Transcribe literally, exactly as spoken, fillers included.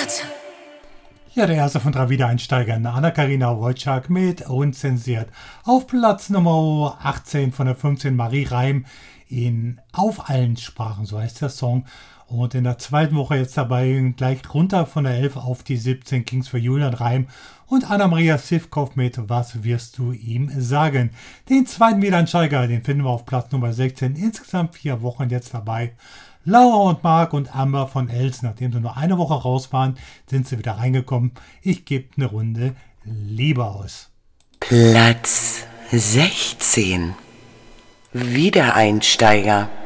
Ja, der erste von drei Wiedereinsteigern, Anna-Karina Wojcik mit Unzensiert. Auf Platz Nummer achtzehn von der fünfzehn Marie Reim in Auf allen Sprachen, so heißt der Song. Und in der zweiten Woche jetzt dabei gleich runter von der elf auf die siebzehn Kings für Julian Reim und Anna-Maria Sivkov mit Was wirst du ihm sagen? Den zweiten Wiedereinsteiger, den finden wir auf Platz Nummer sechzehn, insgesamt vier Wochen jetzt dabei. Laura und Marc und Amber von Els, nachdem sie nur eine Woche raus waren, sind sie wieder reingekommen. Ich gebe eine Runde Liebe aus. Platz sechzehn. Wiedereinsteiger.